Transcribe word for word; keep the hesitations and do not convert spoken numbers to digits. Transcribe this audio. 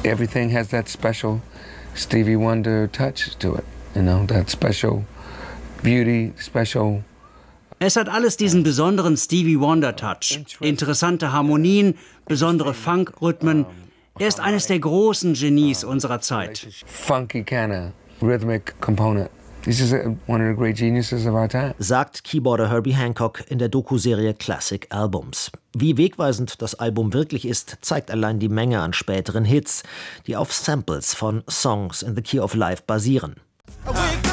Everything has that special Stevie Wonder touch to it, you know, that special beauty, special. Es hat alles diesen besonderen Stevie Wonder Touch. Interessante Harmonien, besondere Funk-Rhythmen. Er ist eines der großen Genies unserer Zeit. Funky kind of rhythmic component. This is one of the great geniuses of our time. Sagt Keyboarder Herbie Hancock in der Doku-Serie Classic Albums. Wie wegweisend das Album wirklich ist, zeigt allein die Menge an späteren Hits, die auf Samples von Songs in the Key of Life basieren.